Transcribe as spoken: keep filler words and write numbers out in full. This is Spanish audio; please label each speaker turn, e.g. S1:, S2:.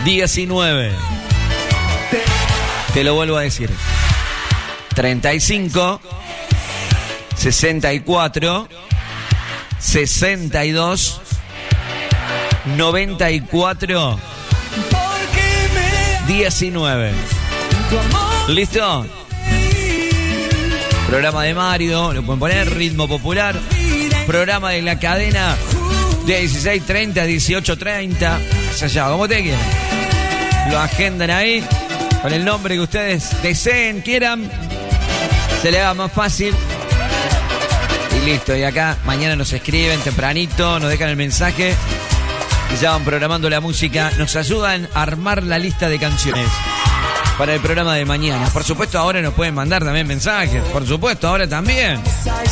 S1: diecinueve. Te lo vuelvo a decir. treinta y cinco, sesenta y cuatro, sesenta y dos, noventa y cuatro, diecinueve. ¿Listo? Programa de Mario, lo pueden poner, ritmo popular. Programa de la cadena de dieciséis treinta a dieciocho treinta. O sea, como te quieran. Lo agendan ahí con el nombre que ustedes deseen, quieran. Se le haga más fácil. Y listo. Y acá mañana nos escriben tempranito, nos dejan el mensaje y ya van programando la música. Nos ayudan a armar la lista de canciones para el programa de mañana. Por supuesto, ahora nos pueden mandar también mensajes. Por supuesto, ahora también.